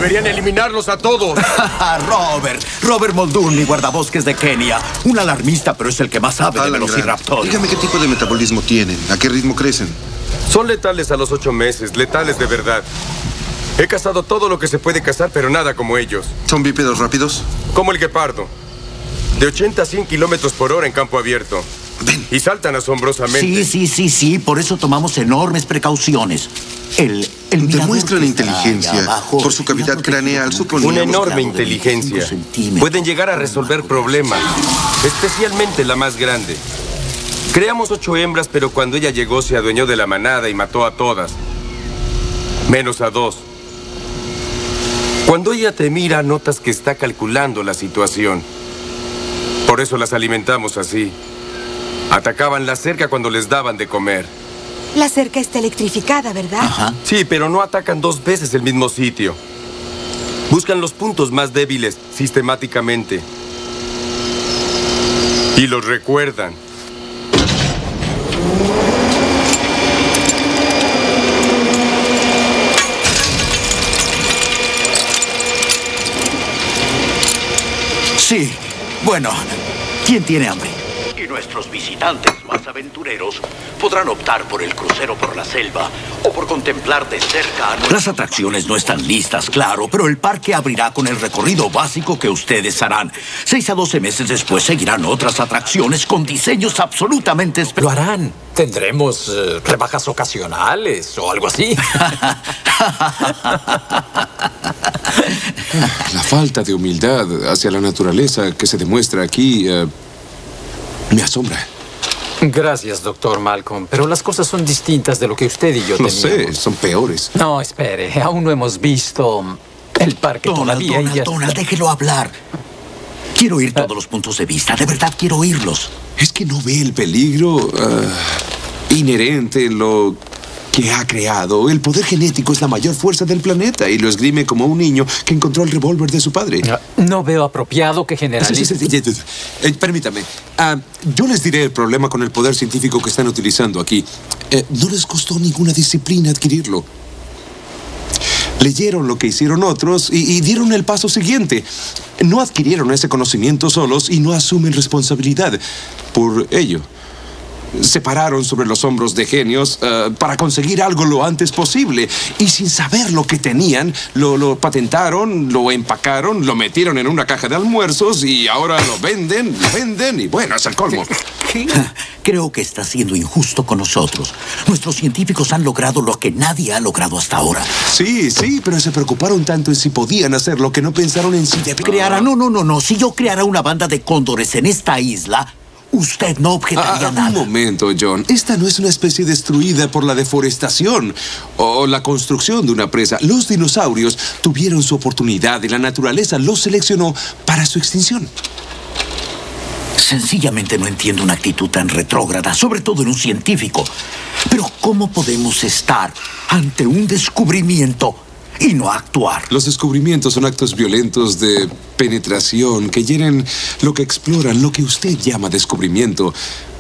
Deberían eliminarlos a todos. Robert Muldoon, mi guardabosques de Kenia. Un alarmista, pero es el que más sabe de velociraptores. Dígame qué tipo de metabolismo tienen, a qué ritmo crecen. Son letales a los 8 meses, letales de verdad. He cazado todo lo que se puede cazar, pero nada como ellos. ¿Son bípedos rápidos? Como el guepardo. De 80 a 100 kilómetros por hora en campo abierto. Ven. Y saltan asombrosamente. Sí. Por eso tomamos enormes precauciones. Demuestran inteligencia. Por su cavidad craneal suponíamos... Una enorme inteligencia. Pueden llegar a resolver problemas, especialmente la más grande. Creamos 8 hembras, pero cuando ella llegó se adueñó de la manada y mató a todas. Menos a 2. Cuando ella te mira, notas que está calculando la situación. Por eso las alimentamos así. Atacaban la cerca cuando les daban de comer. La cerca está electrificada, ¿verdad? Ajá. Sí, pero no atacan 2 veces el mismo sitio. Buscan los puntos más débiles sistemáticamente. Y los recuerdan. Sí. Bueno, ¿quién tiene hambre? Y nuestros visitantes más aventureros podrán optar por el crucero por la selva o por contemplar de cerca... Las atracciones no están listas, claro, pero el parque abrirá con el recorrido básico que ustedes harán. 6 a 12 meses después seguirán otras atracciones con diseños absolutamente Lo harán. Tendremos rebajas ocasionales o algo así. La falta de humildad hacia la naturaleza que se demuestra aquí me asombra. Gracias, doctor Malcolm, pero las cosas son distintas de lo que usted y yo No teníamos. sé, son peores. No, espere, aún no hemos visto el parque todavía. Donald, déjelo hablar. Quiero oír todos los puntos de vista, de verdad quiero oírlos. Es que no ve el peligro inherente en lo que ha creado. El poder genético es la mayor fuerza del planeta y lo esgrime como un niño que encontró el revólver de su padre. No veo apropiado que generalice. Permítame. Yo les diré el problema con el poder científico que están utilizando aquí. No les costó ninguna disciplina adquirirlo. Leyeron lo que hicieron otros y dieron el paso siguiente. No adquirieron ese conocimiento solos y no asumen responsabilidad por ello. Se pararon sobre los hombros de genios para conseguir algo lo antes posible. Y sin saber lo que tenían, lo patentaron, lo empacaron, lo metieron en una caja de almuerzos y ahora lo venden y bueno, es el colmo. Creo que está siendo injusto con nosotros. Nuestros científicos han logrado lo que nadie ha logrado hasta ahora. Sí, pero se preocuparon tanto en si podían hacerlo que no pensaron en si creara. No. Si yo creara una banda de cóndores en esta isla, usted no objetaría nada. Un momento, John. Esta no es una especie destruida por la deforestación o la construcción de una presa. Los dinosaurios tuvieron su oportunidad y la naturaleza los seleccionó para su extinción. Sencillamente no entiendo una actitud tan retrógrada, sobre todo en un científico. Pero ¿cómo podemos estar ante un descubrimiento y no actuar? Los descubrimientos son actos violentos de penetración que hieren lo que exploran, lo que usted llama descubrimiento.